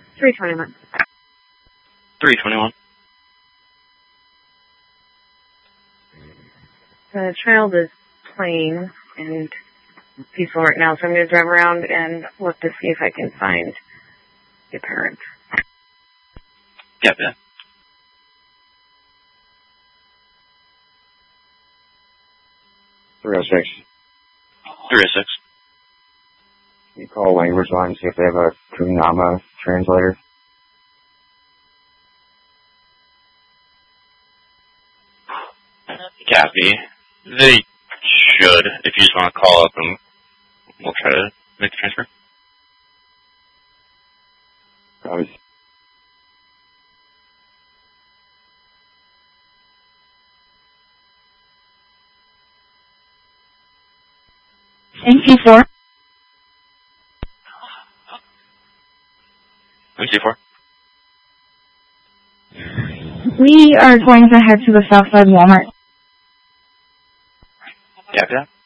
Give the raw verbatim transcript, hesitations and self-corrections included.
three twenty-one. three twenty-one. The child is playing and peaceful right now, so I'm going to drive around and look to see if I can find the parent. Yeah, yeah. three oh six. three oh six. You call language line, see if they have a Kunama translator. Copy. They should, if you just want to call up and we'll try to make the transfer. Probably. M C four. M C four. We are going to head to the Southside Walmart. Yeah, yeah.